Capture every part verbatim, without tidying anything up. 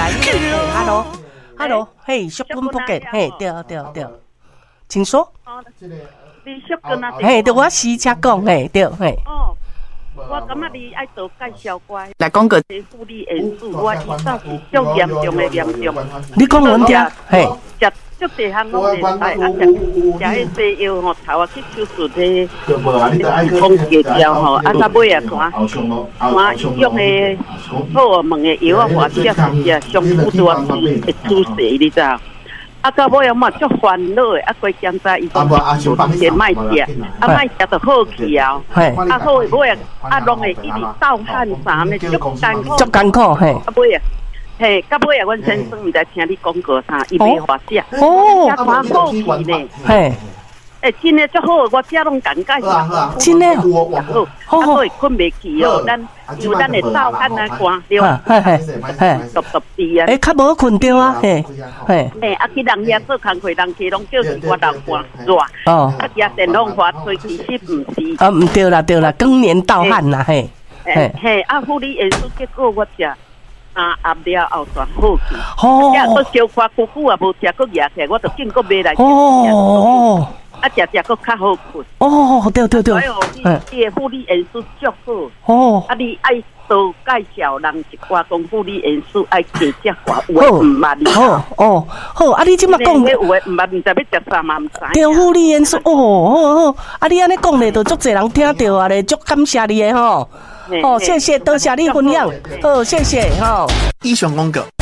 ，Hello，Hello，嘿，小本不给，嘿，对对对，请说。 你小跟啊？ 嘿，对我私车讲，嘿，对，嘿。 哦，我感觉你爱做介绍乖。来讲个护理因素，我以前是足严重的严重。 你讲阮听，嘿。 食足侪项拢袂使，啊食食迄西药吼，头啊去手术迄通结掉吼，啊到尾啊看看医用的荷尔蒙的药啊，或者是食上副多是会出血，你知道？啊到尾啊嘛足烦恼的，啊过检查医生就先卖食，啊卖食就好去啊，啊好尾啊啊拢会一直盗汗啥的，足艰苦， 足艰苦嘿。 啊尾啊。嘿，到尾啊，阮先生毋知听你讲过啥，伊袂发食， 哦， 食蛮好去呢。 嘿， 诶，真诶足好，我遮拢感觉真诶好，好好会困袂去哦。咱因为咱会照汗啊，寒对， 嘿嘿嘿， 毒毒滴啊。 诶，较无困着啊，嘿嘿。 诶，啊去人遐做工课，人去拢叫是我流汗热， 哦， 啊食电风花吹，其实毋是。 啊，毋对啦对啦，更年盗汗啦，嘿嘿嘿，啊护理因素结果我食。啊，压了后全好去。 哦。 啊，我小可久久也无食，佫压起来，我就紧佫买来食。 哦。 啊，食食佫较好困。 哦，对对对。 嗯。你的护理因素足好。 哦。 啊，你爱多介绍人一寡讲护理因素爱加只寡，有诶毋捌。 哦哦好，啊，你即马讲。 有诶毋捌，毋知要食啥嘛，毋知。 对护理因素，哦好好，啊，你安尼讲咧，就足侪人听到啊咧，足感谢你诶吼。哦，谢谢，多谢你分享，好，谢谢哈。 以上广告。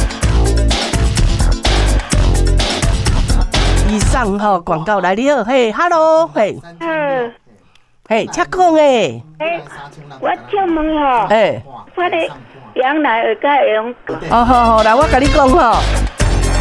以上哈广告来你好，嘿 ，Hello， 嘿， 嗯， 嘿，请讲诶。 诶，我请问吼， 诶， 我咧养奶会甲会用？ 哦好好，来我甲你讲吼。